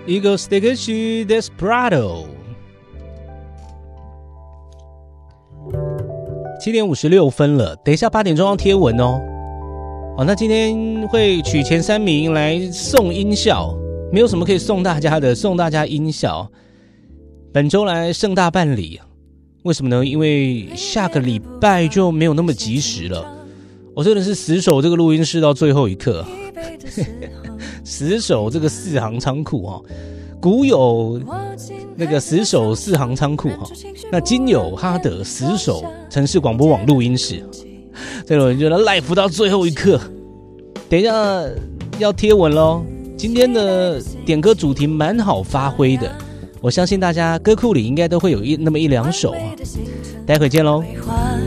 Eagle Sticky Desperado。7点56分了，等一下8点钟要贴文哦。那今天会取前3名来送音效，没有什么可以送大家的，送大家音效。本周来盛大办理，为什么呢？因为下个礼拜就没有那么及时了。我真的是死守这个录音室到最后一刻，死守这个4行仓库哈。古有那个死守4行仓库哈，那今有哈德死守城市广播网录音室。这种人就live到最后一刻。等一下要贴文咯，今天的点歌主题蛮好发挥的，我相信大家歌库里应该都会有那么1-2首，待会见咯。